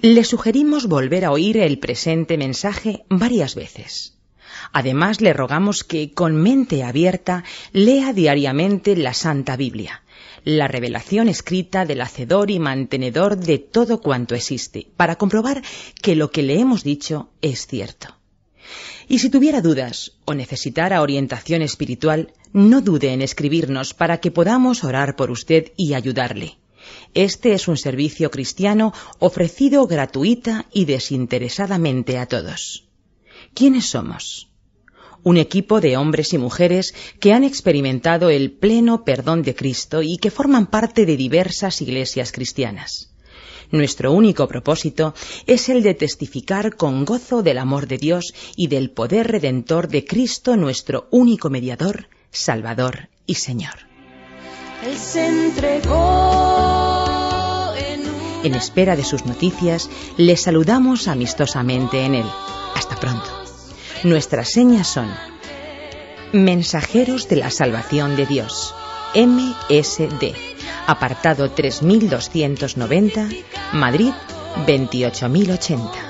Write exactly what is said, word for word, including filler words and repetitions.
Le sugerimos volver a oír el presente mensaje varias veces. Además, le rogamos que, con mente abierta, lea diariamente la Santa Biblia, la revelación escrita del hacedor y mantenedor de todo cuanto existe, para comprobar que lo que le hemos dicho es cierto. Y si tuviera dudas o necesitara orientación espiritual, no dude en escribirnos para que podamos orar por usted y ayudarle. Este es un servicio cristiano ofrecido gratuita y desinteresadamente a todos. ¿Quiénes somos? Un equipo de hombres y mujeres que han experimentado el pleno perdón de Cristo y que forman parte de diversas iglesias cristianas. Nuestro único propósito es el de testificar con gozo del amor de Dios y del poder redentor de Cristo, nuestro único mediador, Salvador y Señor. Él se entregó en un... En espera de sus noticias, les saludamos amistosamente en él. Hasta pronto. Nuestras señas son Mensajeros de la Salvación de Dios, M S D, apartado tres mil doscientos noventa, Madrid veintiocho mil ochenta.